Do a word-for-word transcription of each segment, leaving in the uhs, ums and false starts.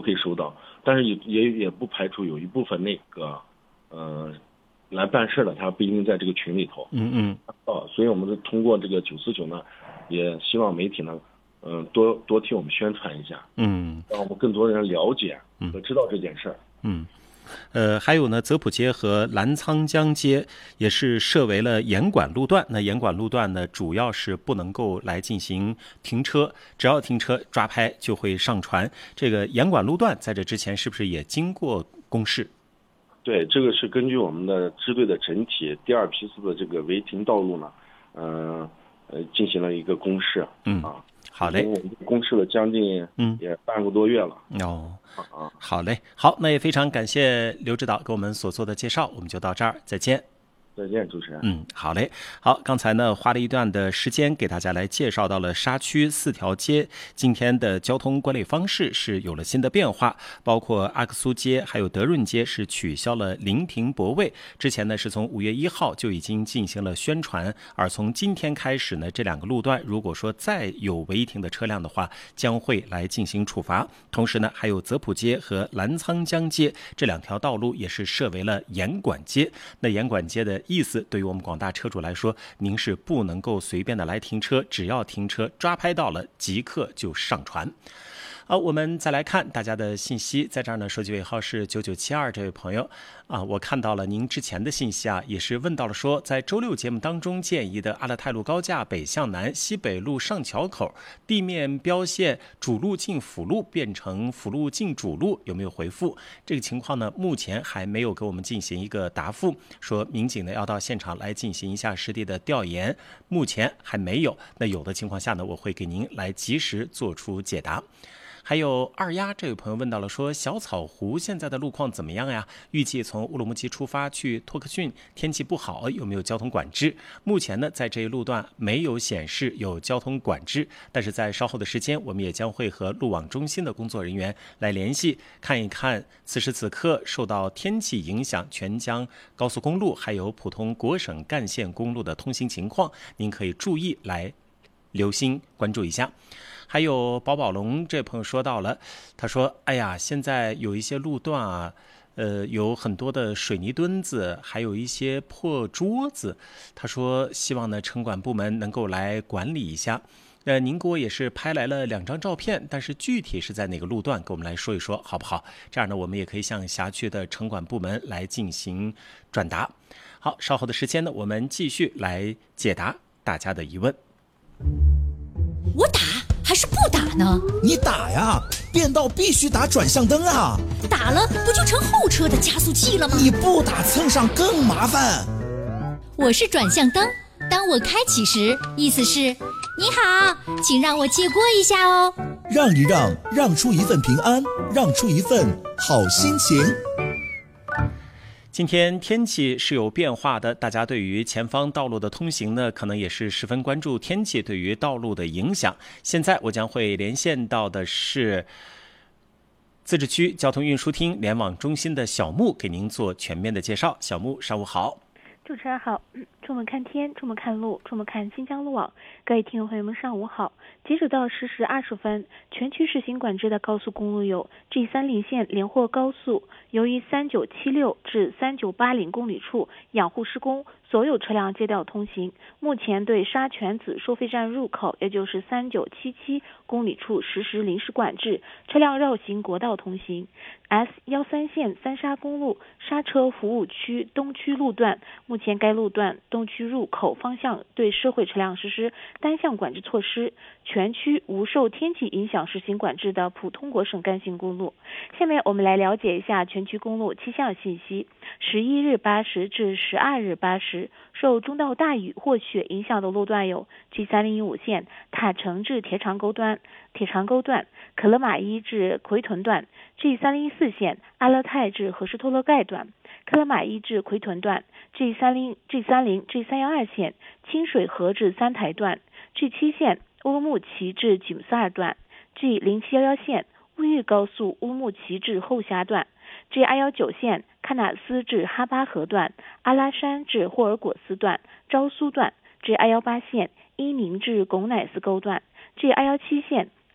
都可以收到，但是也也也不排除有一部分那个呃来办事的他不一定在这个群里头。 嗯嗯。 哦，所以我们通过这个九四九呢，也希望媒体呢，嗯、呃，多多替我们宣传一下， 嗯， 让我们更多人了解和知道这件事儿。 嗯。呃，还有呢，泽普街和澜沧江街也是设为了严管路段。那严管路段呢，主要是不能够来进行停车，只要停车抓拍就会上传。这个严管路段在这之前是不是也经过公示？ 对，这个是根据我们的支队的整体第二批次的这个违停道路呢，嗯 呃, 呃进行了一个公示。 嗯啊， 好嘞， 我们公示了将近嗯也半个多月了。 哦， 啊， 好嘞，好，那也非常感谢刘指导给我们所做的介绍，我们就到这儿，再见。 再见，主持人。 嗯，好嘞，好，刚才呢花了一段的时间给大家来介绍到了沙区四条街今天的交通管理方式是有了新的变化，包括阿克苏街还有德润街是取消了临停泊位，之前呢是从五月一号就已经进行了宣传，而从今天开始呢，这两个路段如果说再有违停的车辆的话，将会来进行处罚。同时呢，还有泽普街和澜沧江街这两条道路也是设为了严管街。那严管街的意思对于我们广大车主来说，您是不能够随便的来停车，只要停车抓拍到了即刻就上传。好，我们再来看大家的信息，在这儿呢，手机尾号是九九七二这位朋友啊，我看到了您之前的信息啊，也是问到了说，在周六节目当中建议的阿勒泰路高架北向南西北路上桥口地面标线主路进辅路变成辅路进主路，有没有回复？这个情况呢，目前还没有给我们进行一个答复，说民警呢要到现场来进行一下实地的调研，目前还没有。那有的情况下呢，我会给您来及时做出解答。还有二丫这位朋友问到了说，小草湖现在的路况怎么样呀？预计从乌鲁木齐出发去托克逊，天气不好，有没有交通管制？目前呢，在这一路段没有显示有交通管制，但是在稍后的时间，我们也将会和路网中心的工作人员来联系，看一看此时此刻受到天气影响，全江高速公路还有普通国省干线公路的通行情况，您可以注意来留心关注一下。还有宝宝龙这朋友说到了，他说哎呀，现在有一些路段啊，呃，有很多的水泥墩子，还有一些破桌子，他说希望呢城管部门能够来管理一下。呃，您给我也是拍来了两张照片，但是具体是在哪个路段，给我们来说一说好不好？这样呢，我们也可以向辖区的城管部门来进行转达。好，稍后的时间呢，我们继续来解答大家的疑问。 我打还是不打呢？ 你打呀，变道必须打转向灯啊！ 打了不就成后车的加速器了吗？ 你不打蹭上更麻烦。 我是转向灯，当我开启时，意思是你好，请让我借过一下哦。 让一让，让出一份平安，让出一份好心情。 今天天气是有变化的，大家对于前方道路的通行呢，可能也是十分关注天气对于道路的影响。现在我将会连线到的是自治区交通运输厅联网中心的小木，给您做全面的介绍。小木，上午好。 主持人好，出门看天，出门看路，出门看新疆路网。各位听众朋友们，上午好。截止到十时二十分，全区试行管制的高速公路有 G 三零 线连霍高速，由于三九七六至三九八零公里处养护施工，所有车辆借调通行。目前对沙泉子收费站入口，也就是三九七七公里处实施临时管制，车辆绕行国道通行。S 十三 线三沙公路刹车服务区东区路段，目前该路段东区入口方向对社会车辆实施单向管制措施，全区无受天气影响实行管制的普通国省干线公路。下面我们来了解一下全区公路气象信息。十一日八时至十二日八时，受中到大雨或雪影响的路段有 G 三零五 线塔城至铁长沟段、铁长沟段、可勒马依至奎屯段， G 三零四 线阿勒泰至和士托勒盖段、克勒马依至奎屯段， G 三零、G 三零、G 三一二 线清水河至三台段， G 七 线乌鲁木齐至吉姆萨尔段， G 零七一一 线乌豫高速乌鲁木齐至后峡段， G 二一九 线喀纳斯至哈巴河段、阿拉山至霍尔果斯段、昭苏段， G 二一八 线伊宁至拱乃斯沟段， G 二一七 线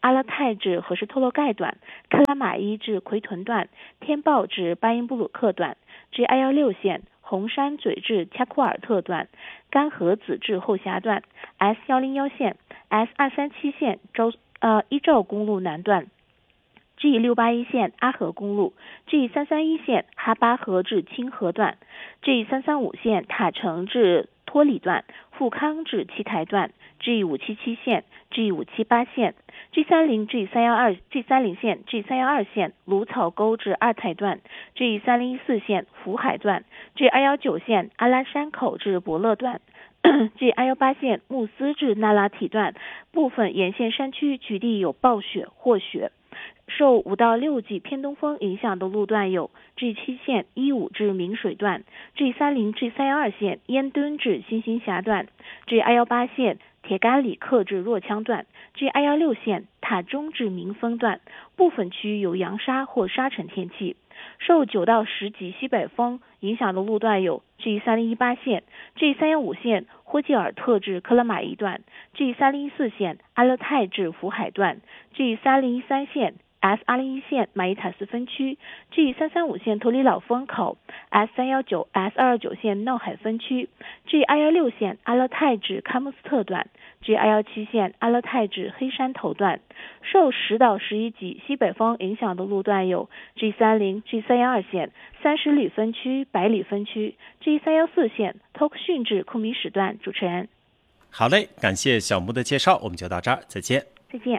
阿勒泰至和氏托洛盖段，克拉玛依至奎屯段，天豹至巴音布鲁克段，至 I 一六 线红山嘴至恰库尔特段，干河子至后峡段 S 一零一 线 S 二三七 线周呃依照公路南段。G 六八一 线阿河公路 G 三三一 线哈巴河至清河段 G 三三五 线塔城至托里段富康至七台段 G 五七七 线 G 五七八 线 G 三十 G 三一二 G 三十 线 G 三一二 线芦草沟至二台段 G 三零一四 线福海段 G 二一九 线阿拉山口至伯乐段G 二一八 线穆斯至那拉提段，部分沿线山区局地有暴雪或雪。受五到六级偏东风影响的路段有 G 七 线一五至明水段 G 三十 G 三一二 线烟墩至新兴峡段 G 二一八 线铁杆里克至若羌段 G 二一六 线塔中至民丰段，部分区有扬沙或沙尘天气。受九到十级西北风影响的路段有 G 三零一八 线 G 三一五 线霍基尔特至克拉玛依段 G 三零一四 线阿勒泰至福海段 G 三零一三 线S 二零一 线马伊塔斯分区 G 三三五 线头里老风口 S 三一九 S 二二九 线闹海分区 G 二一六 线阿勒泰至喀木斯特段 G 二一七 线阿勒泰至黑山头段。受十到十一级西北风影响的路段有 G 三十 G 三一二 线三十里分区百里分区 G 三一四 线托克逊至库米什段。主持人， 好嘞，感谢小木的介绍，我们就到这儿，再见。 再见。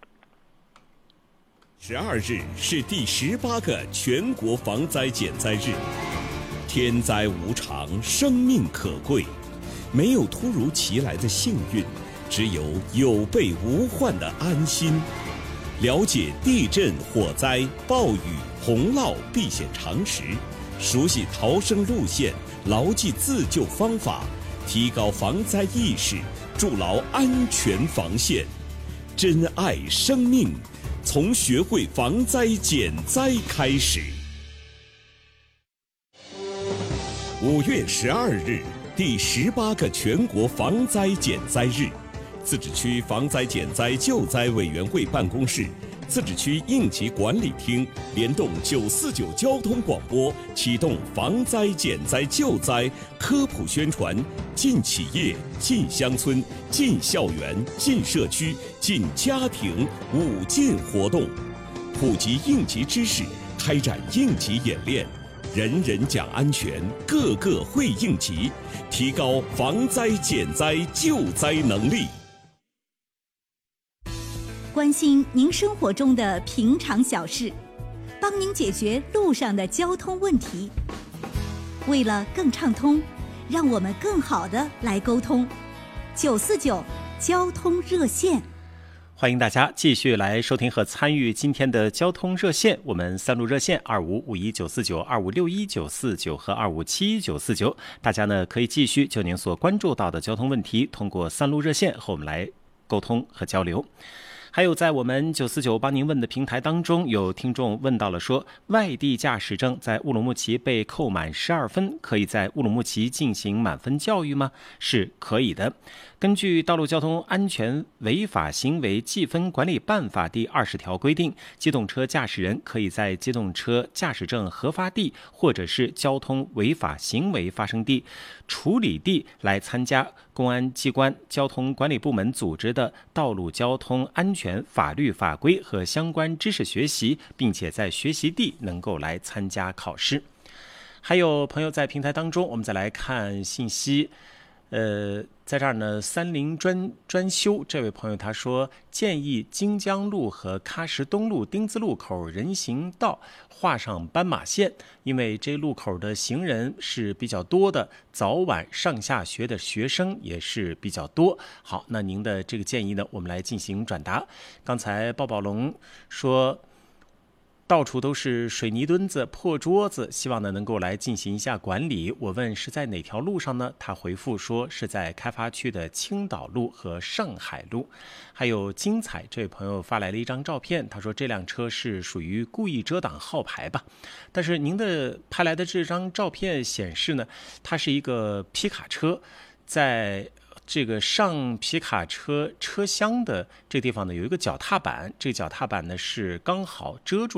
十二日是第十八个全国防灾减灾日。天灾无常，生命可贵，没有突如其来的幸运，只有有备无患的安心。了解地震、火灾、暴雨、洪涝避险常识，熟悉逃生路线，牢记自救方法，提高防灾意识，筑牢安全防线，珍爱生命，从学会防灾减灾开始。五月十二日，第十八个全国防灾减灾日，自治区防灾减灾救灾委员会办公室、自治区应急管理厅联动九四九交通广播，启动防灾减灾救灾科普宣传，进企业、进乡村、进校园、进社区、进家庭五进活动，普及应急知识，开展应急演练，人人讲安全，个个会应急，提高防灾减灾救灾能力。 关心您生活中的平常小事，帮您解决路上的交通问题。为了更畅通，让我们更好的来沟通。九四九交通热线， 欢迎大家继续来收听和参与今天的交通热线。我们三路热线二五五一九四九、二五六一九四九和二五七一九四九，大家呢可以继续就您所关注到的交通问题，通过三路热线和我们来沟通和交流。还有在我们九四九帮您问的平台当中，有听众问到了说，外地驾驶证在乌鲁木齐被扣满十二分，可以在乌鲁木齐进行满分教育吗？是可以的。根据《道路交通安全违法行为记分管理办法》第二十条规定，机动车驾驶人可以在机动车驾驶证核发地或者是交通违法行为发生地、处理地来参加公安机关、交通管理部门组织的道路交通安全法律法规和相关知识学习，并且在学习地能够来参加考试。还有朋友在平台当中，我们再来看信息。呃，在这儿呢，三菱专专修这位朋友他说，建议京江路和喀什东路丁字路口人行道画上斑马线，因为这路口的行人是比较多的，早晚上下学的学生也是比较多。好，那您的这个建议呢，我们来进行转达。刚才鲍宝龙说，到处都是水泥墩子、破桌子，希望呢能够来进行一下管理。我问是在哪条路上呢？他回复说是在开发区的青岛路和上海路。还有精彩这位朋友发来了一张照片，他说这辆车是属于故意遮挡号牌吧，但是您的拍来的这张照片显示呢，它是一个皮卡车，在这个上皮卡车车厢的这地方呢有一个脚踏板，这个脚踏板呢是刚好遮住